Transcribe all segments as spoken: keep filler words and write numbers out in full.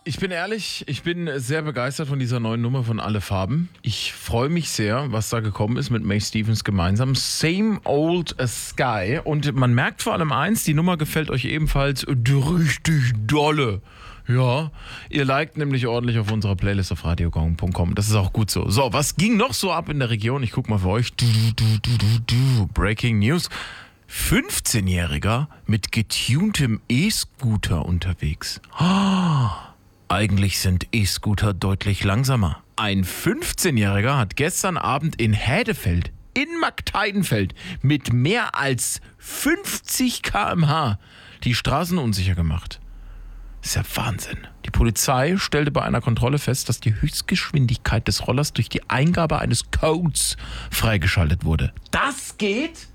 Ich bin ehrlich, ich bin sehr begeistert von dieser neuen Nummer von Alle Farben. Ich freue mich sehr, was da gekommen ist mit May Stevens gemeinsam. Same Old Sky. Und man merkt vor allem eins, die Nummer gefällt euch ebenfalls richtig dolle. Ja, ihr liked nämlich ordentlich auf unserer Playlist auf radiogong punkt com. Das ist auch gut so. So, was ging noch so ab in der Region? Ich guck mal für euch. Du, du, du, du, du. Breaking News. fünfzehnjähriger mit getuntem E-Scooter unterwegs. Oh. Eigentlich sind E-Scooter deutlich langsamer. Ein fünfzehnjähriger hat gestern Abend in Hädefeld, in Markteidenfeld, mit mehr als fünfzig Kilometer pro Stunde die Straßen unsicher gemacht. Das ist ja Wahnsinn. Die Polizei stellte bei einer Kontrolle fest, dass die Höchstgeschwindigkeit des Rollers durch die Eingabe eines Codes freigeschaltet wurde. Das geht?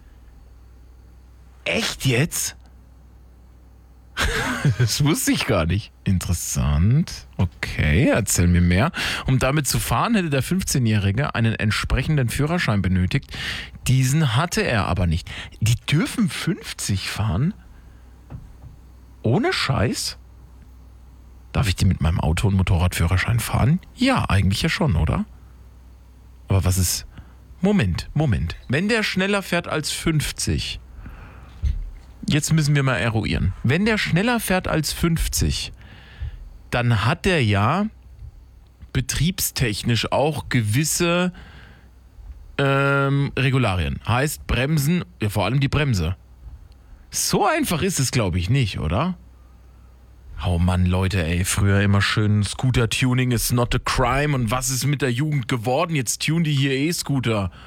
Echt jetzt? Das wusste ich gar nicht. Interessant. Okay, erzähl mir mehr. Um damit zu fahren, hätte der fünfzehnjährige einen entsprechenden Führerschein benötigt. Diesen hatte er aber nicht. Die dürfen fünfzig fahren? Ohne Scheiß? Darf ich die mit meinem Auto- und Motorradführerschein fahren? Ja, eigentlich ja schon, oder? Aber was ist... Moment, Moment. Wenn der schneller fährt als fünfzig... Jetzt müssen wir mal eruieren. Wenn der schneller fährt als fünfzig, dann hat der ja betriebstechnisch auch gewisse ähm, Regularien. Heißt Bremsen, ja, vor allem die Bremse. So einfach ist es, glaube ich, nicht, oder? Oh Mann, Leute, ey, früher immer schön Scooter-Tuning is not a crime und was ist mit der Jugend geworden? Jetzt tunen die hier E-Scooter.